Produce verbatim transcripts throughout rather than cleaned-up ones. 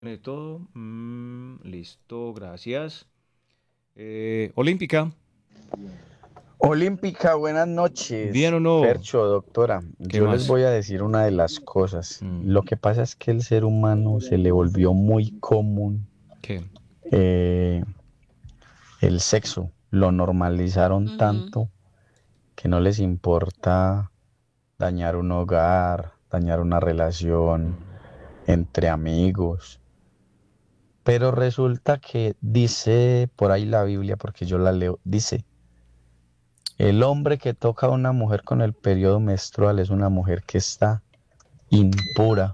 De todo. Mm, listo, gracias. Eh, Olímpica, Olímpica, buenas ¿bien noches. o no? Fercho, doctora, ¿Qué yo les más? voy a decir una de las cosas. Mm, Lo que pasa es que el ser humano se le volvió muy común ¿qué? eh, el sexo. Lo normalizaron Ujú. tanto que no les importa dañar un hogar, dañar una relación entre amigos. Pero resulta que dice por ahí la Biblia, porque yo la leo, dice, el hombre que toca a una mujer con el periodo menstrual es una mujer que está impura.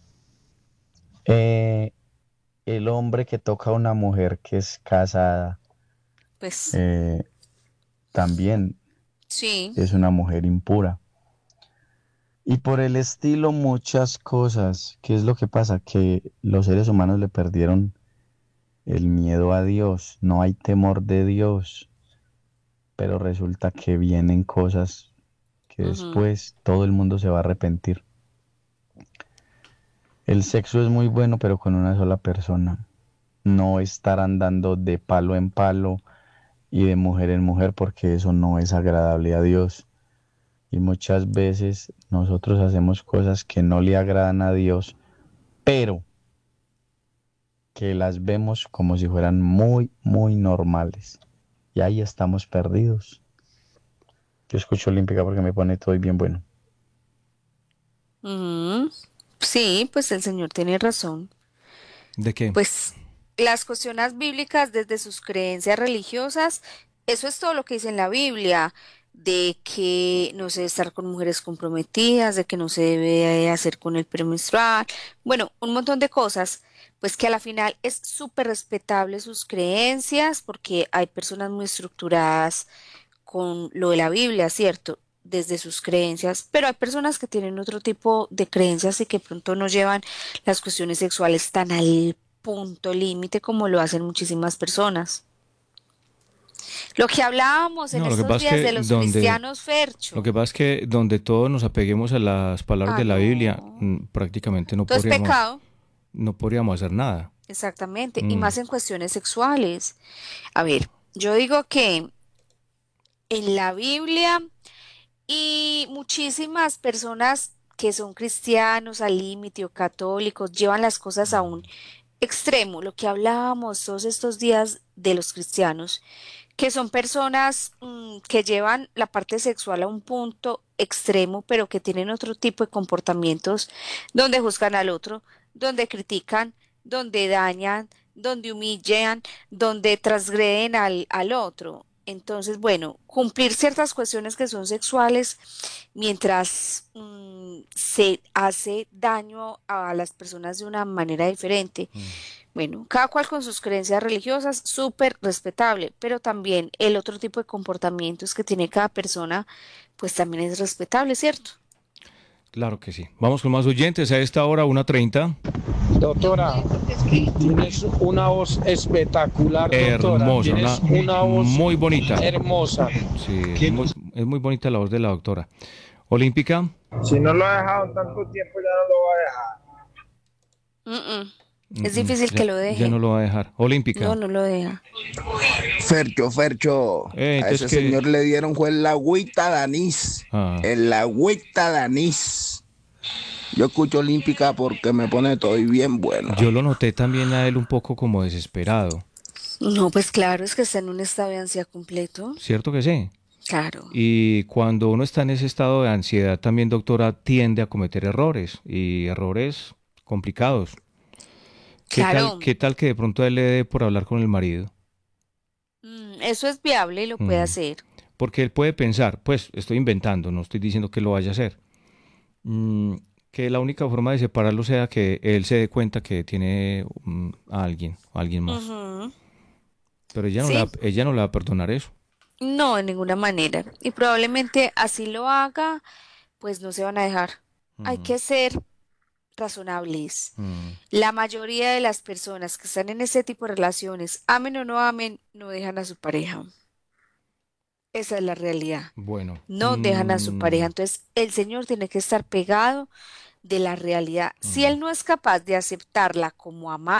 Eh, el hombre que toca a una mujer que es casada Pues eh, también sí. es una mujer impura. Y por el estilo muchas cosas. ¿Qué es lo que pasa? Que los seres humanos le perdieron el miedo a Dios. No hay temor de Dios. Pero resulta que vienen cosas que Ujú. después todo el mundo se va a arrepentir. El sexo es muy bueno, pero con una sola persona. No estar andando de palo en palo y de mujer en mujer, porque eso no es agradable a Dios. Y muchas veces nosotros hacemos cosas que no le agradan a Dios, pero que las vemos como si fueran muy, muy normales. Y ahí estamos perdidos. Yo escucho Olímpica porque me pone todo bien bueno. Ujú. Sí, pues el Señor tiene razón. ¿De qué? Pues las cuestiones bíblicas desde sus creencias religiosas, eso es todo lo que dice en la Biblia, de que no se debe estar con mujeres comprometidas, de que no se debe hacer con el premenstrual, bueno, un montón de cosas, pues que a la final es súper respetable sus creencias, porque hay personas muy estructuradas con lo de la Biblia, ¿cierto? Desde sus creencias, pero hay personas que tienen otro tipo de creencias y que pronto no llevan las cuestiones sexuales tan al punto límite como lo hacen muchísimas personas. Lo que hablábamos en No, lo que estos pasa es días que de los donde, cristianos, lo Fercho. que pasa es que donde todos nos apeguemos a las palabras Ah, de la Biblia, no. mm, prácticamente no Todo es podríamos, pecado, no podríamos hacer nada. exactamente, y Mm, más en cuestiones sexuales. A ver, yo digo que en la Biblia y muchísimas personas que son cristianos al límite o católicos llevan las cosas a un extremo, lo que hablábamos todos estos días de los cristianos, que son personas mm, que llevan la parte sexual a un punto extremo, pero que tienen otro tipo de comportamientos donde juzgan al otro, donde critican, donde dañan, donde humillan, donde transgreden al, al otro. Entonces, bueno, cumplir ciertas cuestiones que son sexuales mientras mm, se hace daño a las personas de una manera diferente. mm. Bueno, cada cual con sus creencias religiosas, súper respetable, pero también el otro tipo de comportamientos que tiene cada persona, pues también es respetable, ¿cierto? Claro que sí. Vamos con más oyentes a esta hora, una treinta. Doctora, tienes una voz espectacular, doctora. Hermosa, Tienes una una voz muy bonita. hermosa. Sí, es Que muy, es muy bonita la voz de la doctora. Olímpica, si no lo ha dejado tanto tiempo, ya no lo va a dejar. Mm, mm. mm, Es mm, difícil que ya, lo ya no deje. lo va a dejar. No, Olímpica. no lo deja. Fercho, Fercho, Eh, a entonces ese que... señor le dieron fue el agüita de anís, Ah, el agüita de anís. Yo escucho Olímpica porque me pone todo y bien bueno. yo lo noté también a él un poco como desesperado. No, pues claro, es que está en un estado de ansiedad completo. ¿Cierto que sí? Claro, Y cuando uno está en ese estado de ansiedad, también, doctora, tiende a cometer errores y errores complicados. ¿Qué tal, claro. qué tal que de pronto a él le dé por hablar con el marido? Mm, eso es viable y lo puede Mm, hacer. Porque él puede pensar, pues estoy inventando, no estoy diciendo que lo vaya a hacer. Mm, que la única forma de separarlo sea que él se dé cuenta que tiene mm, a alguien, a alguien más. Ujú. Pero ella no, Sí, la, ella no le va a perdonar eso. no, de ninguna manera. Y probablemente así lo haga, pues no se van a dejar. Hay Mm, que ser razonables. mm. La mayoría de las personas que están en este tipo de relaciones, amen o no amen, no dejan a su pareja. Esa es la realidad. Bueno, No dejan a su pareja. mm, Entonces, el Señor tiene que estar pegado de la realidad. Si Mm. él no es capaz de aceptarla como amada,